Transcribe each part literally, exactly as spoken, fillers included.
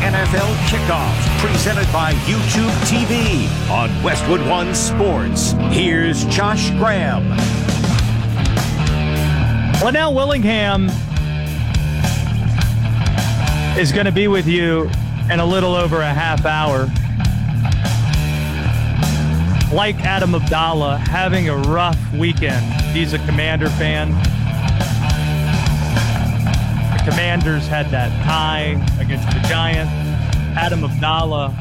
N F L Kickoff, presented by YouTube T V on Westwood One Sports. Here's Josh Graham. Linnell Willingham is going to be with you in a little over a half hour. Like Adam Abdallah, having a rough weekend. He's a Commander fan. The Commanders had that tie against the Giants. Adam Abdallah,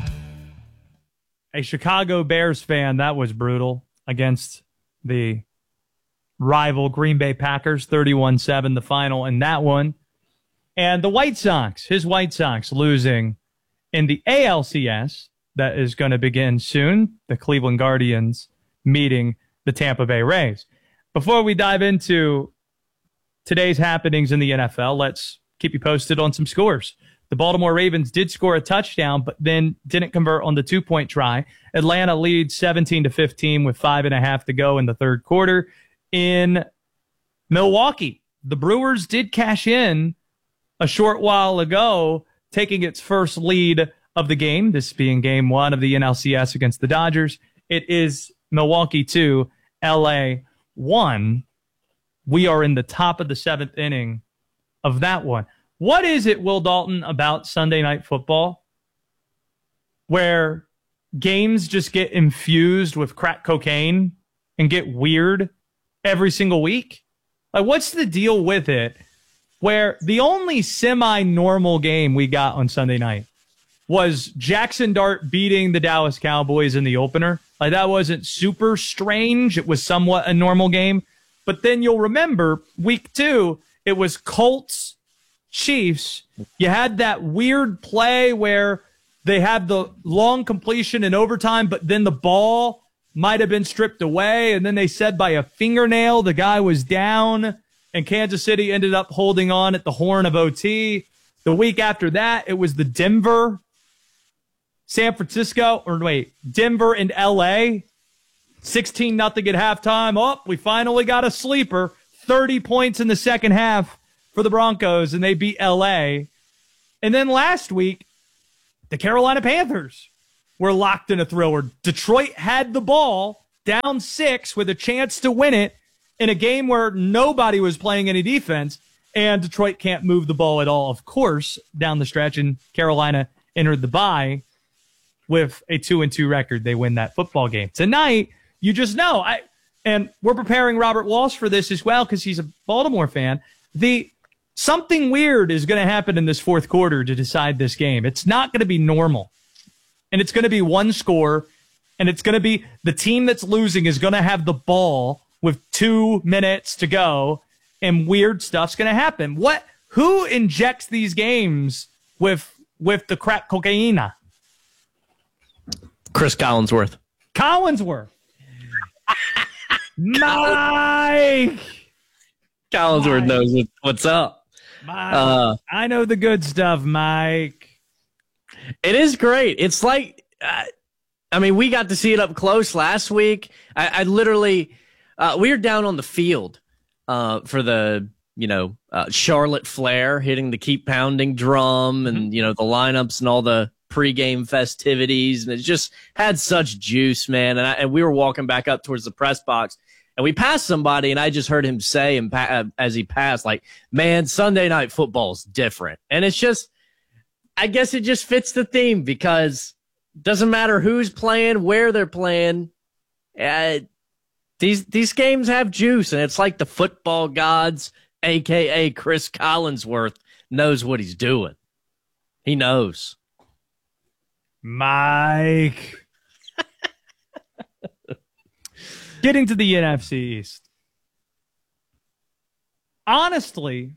a Chicago Bears fan, that was brutal, against the rival Green Bay Packers, thirty-one seven, the final in that one. And the White Sox, his White Sox losing in the A L C S, that is going to begin soon, the Cleveland Guardians meeting the Tampa Bay Rays. Before we dive into today's happenings in the N F L, let's keep you posted on some scores. The Baltimore Ravens did score a touchdown, but then didn't convert on the two-point try. Atlanta leads seventeen to fifteen with five and a half to go in the third quarter. In Milwaukee, the Brewers did cash in a short while ago, taking its first lead of the game, this being game one of the N L C S against the Dodgers. It is Milwaukee two, L A one. We are in the top of the seventh inning of that one. What is it, Will Dalton, about Sunday Night Football where games just get infused with crack cocaine and get weird every single week? Like, what's the deal with it where the only semi-normal game we got on Sunday night was Jackson Dart beating the Dallas Cowboys in the opener? Like, that wasn't super strange. It was somewhat a normal game. But then you'll remember week two, it was Colts, Chiefs. You had that weird play where they had the long completion in overtime, but then the ball might have been stripped away. And then they said by a fingernail, the guy was down, and Kansas City ended up holding on at the horn of O T. The week after that, it was the Denver, San Francisco, or wait, Denver and L A. sixteen nothing at halftime. Oh, we finally got a sleeper. thirty points in the second half for the Broncos, and they beat L A. And then last week, the Carolina Panthers were locked in a thriller. Detroit had the ball, down six, with a chance to win it in a game where nobody was playing any defense, and Detroit can't move the ball at all, of course, down the stretch, and Carolina entered the bye with a two and two record. They win that football game. Tonight, you just know, I and we're preparing Robert Walsh for this as well because he's a Baltimore fan. The something weird is going to happen in this fourth quarter to decide this game. It's not going to be normal, and it's going to be one score, and it's going to be the team that's losing is going to have the ball with two minutes to go, and weird stuff's going to happen. What? Who injects these games with with the crack cocaine? Chris Collinsworth. Collinsworth. Mike. Collinsworth Mike. knows what, what's up. Mike. Uh, I know the good stuff, Mike. It is great. It's like, uh, I mean, we got to see it up close last week. I, I literally, uh, we were down on the field uh, for the, you know, uh, Charlotte Flair hitting the keep pounding drum and, mm-hmm. you know, the lineups and all the pregame festivities. And it just had such juice, man. And, I, and we were walking back up towards the press box, and we passed somebody, and I just heard him say, and pa- uh, as he passed, like, man, Sunday Night Football is different. And it's just, I guess it just fits the theme because it doesn't matter who's playing, where they're playing. Uh, these these games have juice, and it's like the football gods, a k a. Chris Collinsworth, knows what he's doing. He knows. Mike. Getting to the N F C East. Honestly,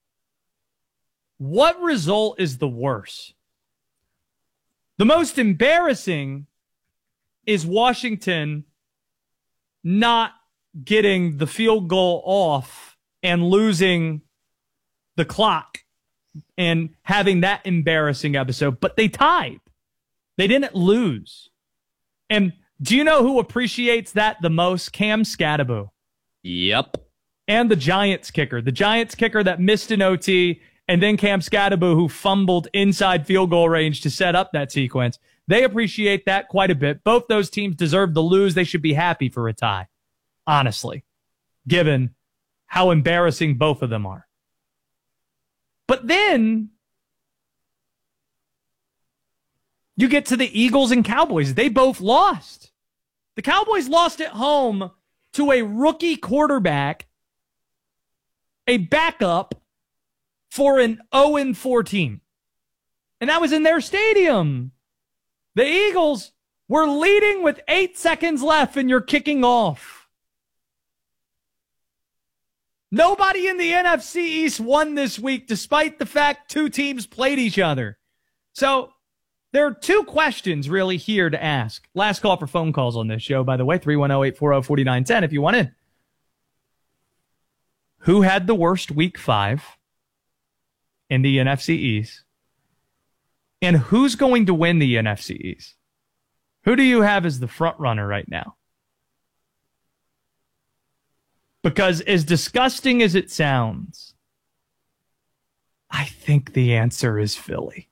what result is the worst? The most embarrassing is Washington not getting the field goal off and losing the clock and having that embarrassing episode, but they tied. They didn't lose. And do you know who appreciates that the most? Cam Scatterbo. Yep. And the Giants kicker. The Giants kicker that missed an O T and then Cam Scatterbo, who fumbled inside field goal range to set up that sequence. They appreciate that quite a bit. Both those teams deserve to lose. They should be happy for a tie, honestly, given how embarrassing both of them are. But then you get to the Eagles and Cowboys. They both lost. The Cowboys lost at home to a rookie quarterback, a backup for an oh and four team. And that was in their stadium. The Eagles were leading with eight seconds left, and you're kicking off. Nobody in the N F C East won this week, despite the fact two teams played each other. So there are two questions really here to ask. Last call for phone calls on this show, by the way, three one zero, eight four zero, four nine one zero if you want in. Who had the worst week five in the N F C East? And who's going to win the N F C East? Who do you have as the front runner right now? Because as disgusting as it sounds, I think the answer is Philly.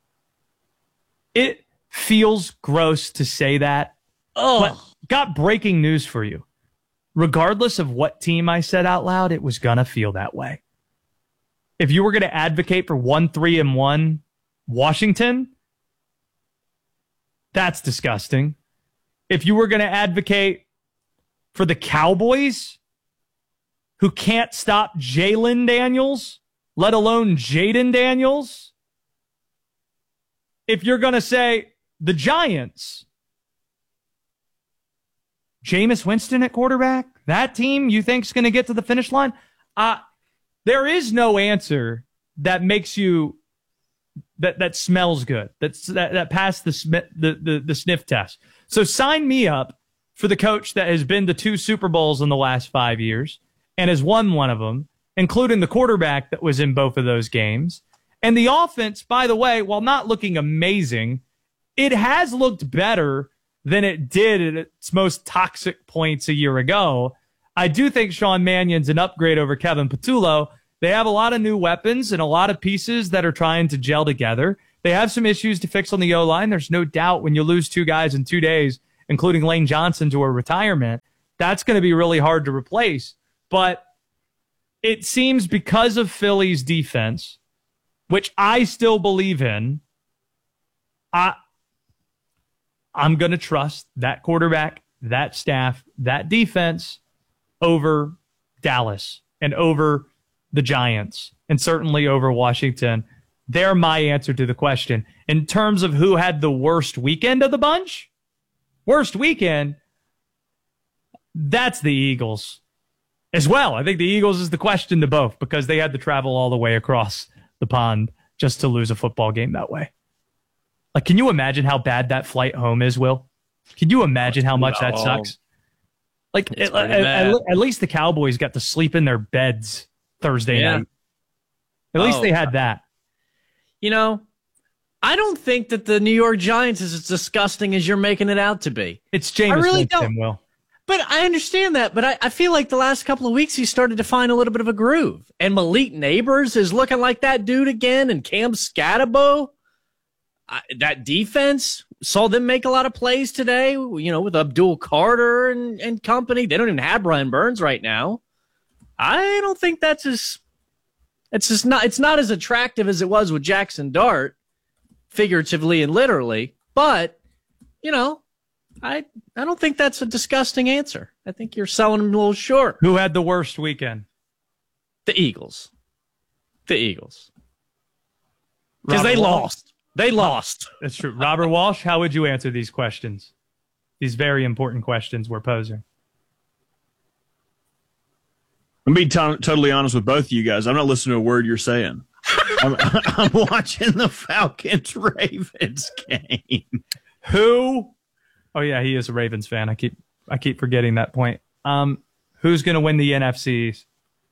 It feels gross to say that. Oh, but got breaking news for you. Regardless of what team I said out loud, it was going to feel that way. If you were going to advocate for one, three, and one Washington, that's disgusting. If you were going to advocate for the Cowboys, who can't stop Jalen Daniels, let alone Jaden Daniels. If you're going to say the Giants, Jameis Winston at quarterback, that team you think is going to get to the finish line? Uh, there is no answer that makes you, that, that smells good, that's, that, that passed the, sm- the, the, the sniff test. So sign me up for the coach that has been to two Super Bowls in the last five years. And has won one of them, including the quarterback that was in both of those games. And the offense, by the way, while not looking amazing, it has looked better than it did at its most toxic points a year ago. I do think Sean Mannion's an upgrade over Kevin Patullo. They have a lot of new weapons and a lot of pieces that are trying to gel together. They have some issues to fix on the O-line. There's no doubt when you lose two guys in two days, including Lane Johnson to a retirement, that's going to be really hard to replace. But it seems because of Philly's defense, which I still believe in, I, I'm going to trust that quarterback, that staff, that defense over Dallas and over the Giants and certainly over Washington. They're my answer to the question. In terms of who had the worst weekend of the bunch, worst weekend, that's the Eagles. As well, I think the Eagles is the question to both because they had to travel all the way across the pond just to lose a football game that way. Like, can you imagine how bad that flight home is, Will? Can you imagine how much that sucks? Like, at, at, at, at least the Cowboys got to sleep in their beds Thursday yeah. night. At least oh, they had that. You know, I don't think that the New York Giants is as disgusting as you're making it out to be. It's Jameis I really Winston, don't. Will. But I understand that, but I, I feel like the last couple of weeks he started to find a little bit of a groove. And Malik Neighbors is looking like that dude again, and Cam Scatterbo. I, that defense, saw them make a lot of plays today, you know, with Abdul Carter and, and company. They don't even have Brian Burns right now. I don't think that's as it's just not it's not as attractive as it was with Jackson Dart, figuratively and literally, but you know, I I don't think that's a disgusting answer. I think you're selling them a little short. Who had the worst weekend? The Eagles. The Eagles. Because they Walsh. lost. They lost. That's true. Robert Walsh, how would you answer these questions? These very important questions we're posing. I'm being t- totally honest with both of you guys. I'm not listening to a word you're saying. I'm, I'm watching the Falcons-Ravens game. Who... Oh yeah, he is a Ravens fan. I keep I keep forgetting that point. Um, who's going to win the N F Cs?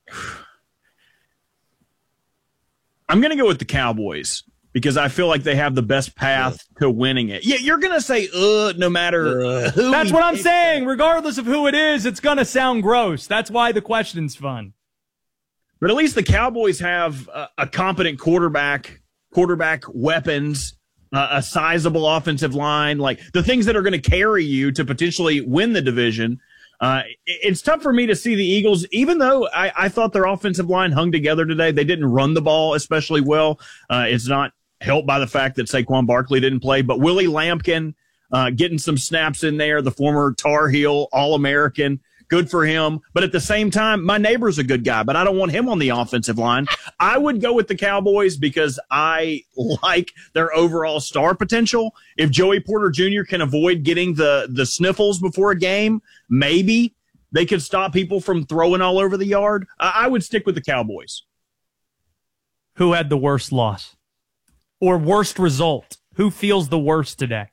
I'm going to go with the Cowboys because I feel like they have the best path to winning it. Yeah, you're going to say, "Uh," no matter uh, who. That's what I'm saying. Regardless of who it is, it's going to sound gross. That's why the question's fun. But at least the Cowboys have a, a competent quarterback, quarterback weapons, uh, a sizable offensive line, like the things that are going to carry you to potentially win the division. Uh, it, it's tough for me to see the Eagles, even though I, I thought their offensive line hung together today. They didn't run the ball especially well. Uh, it's not helped by the fact that Saquon Barkley didn't play, but Willie Lampkin uh, getting some snaps in there, the former Tar Heel All-American. Good for him. But at the same time, my neighbor's a good guy, but I don't want him on the offensive line. I would go with the Cowboys because I like their overall star potential. If Joey Porter Junior can avoid getting the, the sniffles before a game, maybe they could stop people from throwing all over the yard. I, I would stick with the Cowboys. Who had the worst loss or worst result? Who feels the worst today?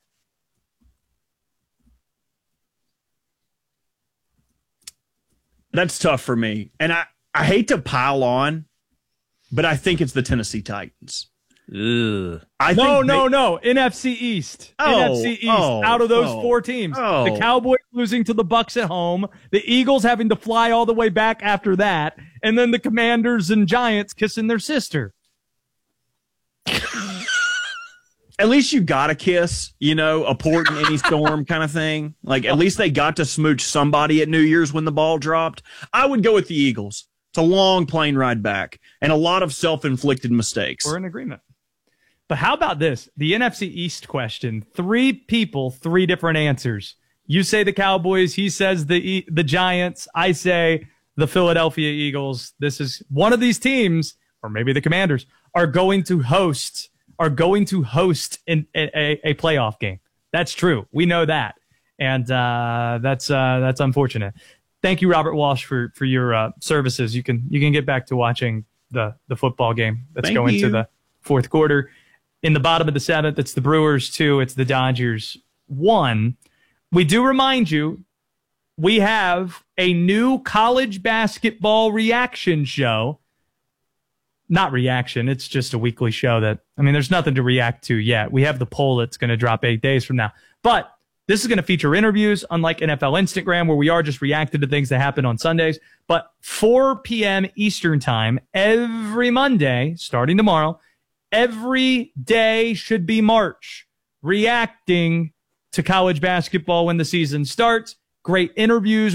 That's tough for me. And I, I hate to pile on, but I think it's the Tennessee Titans. Ugh. I no, think no, they, no. N F C East. Oh, N F C East. oh, out of those oh, four teams. oh. The Cowboys losing to the Bucks at home. The Eagles having to fly all the way back after that. And then the Commanders and Giants kissing their sister. At least you got a kiss, you know, a port in any storm kind of thing. Like, at least they got to smooch somebody at New Year's when the ball dropped. I would go with the Eagles. It's a long plane ride back and a lot of self-inflicted mistakes. We're in agreement. But how about this? The N F C East question. Three people, three different answers. You say the Cowboys. He says the the Giants. I say the Philadelphia Eagles. This is one of these teams, or maybe the Commanders, are going to host are going to host in a, a playoff game. That's true. We know that. And uh, that's uh, that's unfortunate. Thank you, Robert Walsh, for for your uh, services. You can you can get back to watching the the football game that's Thank going you. to the fourth quarter. In the bottom of the seventh, it's the Brewers two, it's the Dodgers one. We do remind you, we have a new college basketball reaction show. Not reaction, it's just a weekly show that, I mean, there's nothing to react to yet. We have the poll that's going to drop eight days from now. But this is going to feature interviews, unlike N F L Instagram, where we are just reacting to things that happen on Sundays. But four p.m. Eastern time, every Monday, starting tomorrow, every day should be March, reacting to college basketball when the season starts. Great interviews